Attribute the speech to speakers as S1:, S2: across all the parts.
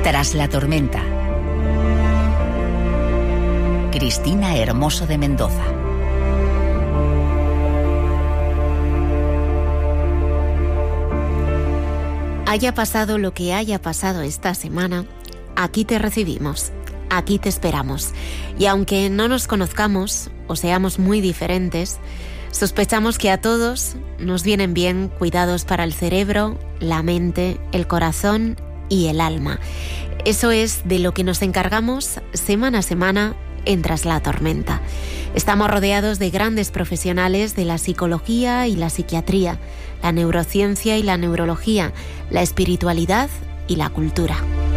S1: Tras la tormenta. Cristina Hermoso de Mendoza.
S2: Haya pasado lo que haya pasado esta semana, aquí te recibimos, aquí te esperamos. Y aunque no nos conozcamos o seamos muy diferentes, sospechamos que a todos nos vienen bien cuidados para el cerebro, la mente, el corazón y el alma. Eso es de lo que nos encargamos semana a semana en Tras la Tormenta. Estamos rodeados de grandes profesionales de la psicología y la psiquiatría, la neurociencia y la neurología, la espiritualidad y la cultura.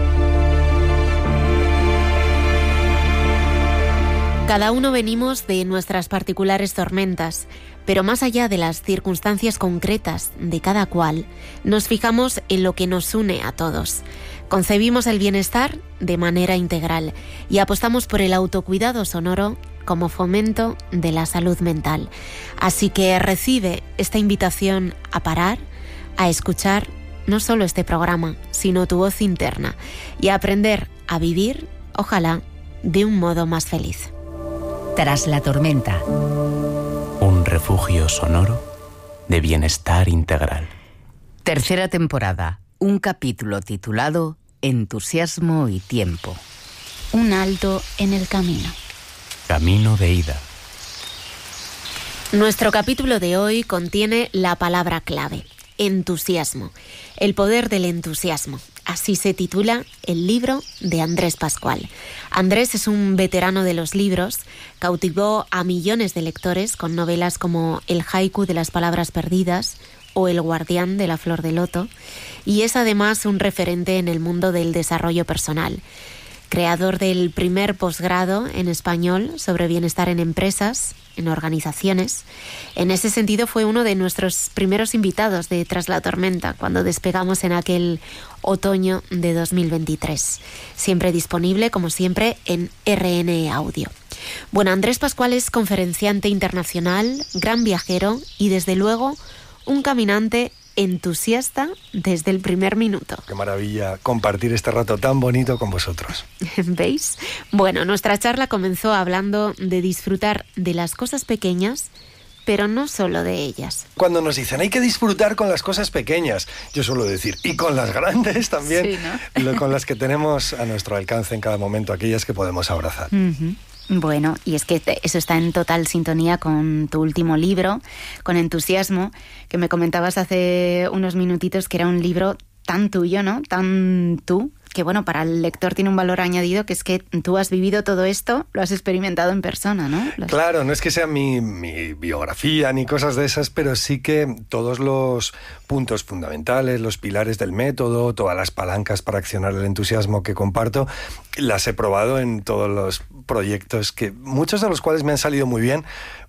S2: Cada uno venimos de nuestras particulares tormentas, pero más allá de las circunstancias concretas de cada cual, nos fijamos en lo que nos une a todos. Concebimos el bienestar de manera integral y apostamos por el autocuidado sonoro como fomento de la salud mental. Así que recibe esta invitación a parar, a escuchar no solo este programa, sino tu voz interna y a aprender a vivir, ojalá, de un modo más feliz.
S1: Tras la tormenta.
S3: Un refugio sonoro de bienestar integral.
S1: Tercera temporada. Un capítulo titulado Entusiasmo y tiempo.
S2: Un alto en el camino.
S3: Camino de ida.
S2: Nuestro capítulo de hoy contiene la palabra clave, entusiasmo. El poder del entusiasmo. Así se titula el libro de Andrés Pascual. Andrés es un veterano de los libros, cautivó a millones de lectores con novelas como El haiku de las palabras perdidas o El guardián de la flor de loto, y es además un referente en el mundo del desarrollo personal. Creador del primer posgrado en español sobre bienestar en empresas, en organizaciones. En ese sentido fue uno de nuestros primeros invitados de Tras la Tormenta, cuando despegamos en aquel otoño de 2023. Siempre disponible, como siempre, en RN Audio. Bueno, Andrés Pascual es conferenciante internacional, gran viajero y, desde luego, un caminante entusiasta desde el primer minuto.
S4: Qué maravilla compartir este rato tan bonito con vosotros.
S2: ¿Veis? Bueno, nuestra charla comenzó hablando de disfrutar de las cosas pequeñas, pero no solo de ellas.
S4: Cuando nos dicen hay que disfrutar con las cosas pequeñas, yo suelo decir, y con las grandes también, sí, ¿no? Con las que tenemos a nuestro alcance en cada momento, aquellas que podemos abrazar.
S2: Uh-huh. Bueno, y es que eso está en total sintonía con tu último libro, con Entusiasmo, que me comentabas hace unos minutitos que era un libro tan tuyo, ¿no? Tan tú, que bueno, para el lector tiene un valor añadido, que es que tú has vivido todo esto, lo has experimentado en persona, ¿no?
S4: Claro, no es que sea mi biografía ni cosas de esas, pero sí que todos los puntos fundamentales, los pilares del método, todas las palancas para accionar el entusiasmo que comparto, las he probado en todos los proyectos, que muchos de los cuales me han salido muy bien,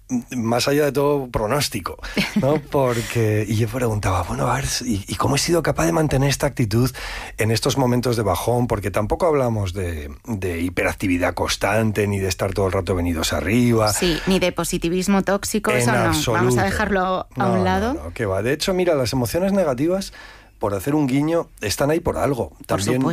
S4: más allá de todo pronóstico, ¿no? Porque, y yo preguntaba, bueno, a ver, ¿y cómo he sido capaz de mantener esta actitud en estos momentos de bajón? Porque tampoco hablamos de hiperactividad constante, ni de estar todo el rato venidos arriba.
S2: Sí, ni de positivismo tóxico, eso no.
S4: Absoluto.
S2: Vamos a dejarlo a un lado.
S4: No, que va. De hecho, mira, las emociones negativas, por hacer un guiño, están ahí por algo. También